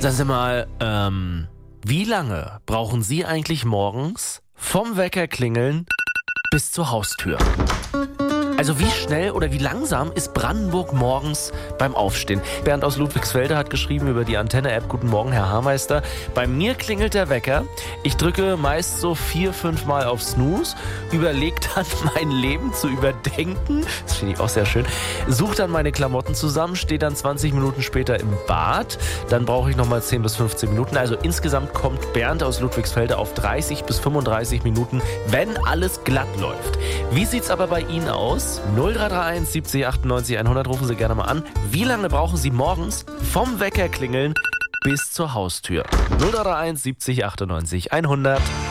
Sagen Sie mal, wie lange brauchen Sie eigentlich morgens vom Wecker klingeln bis zur Haustür? Also wie schnell oder wie langsam ist Brandenburg morgens beim Aufstehen? Bernd aus Ludwigsfelde hat geschrieben über die Antenne-App: Guten Morgen, Herr Haarmeister. Bei mir klingelt der Wecker. Ich drücke meist so 4-5 Mal auf Snooze, überlege dann mein Leben zu überdenken. Das finde ich auch sehr schön. Suche dann meine Klamotten zusammen, stehe dann 20 Minuten später im Bad. Dann brauche ich nochmal 10 bis 15 Minuten. Also insgesamt kommt Bernd aus Ludwigsfelde auf 30 bis 35 Minuten, wenn alles glatt läuft. Wie sieht's aber bei Ihnen aus? 0331 70 98 100, rufen Sie gerne mal an. Wie lange brauchen Sie morgens vom Wecker klingeln bis zur Haustür? 0331 70 98 100.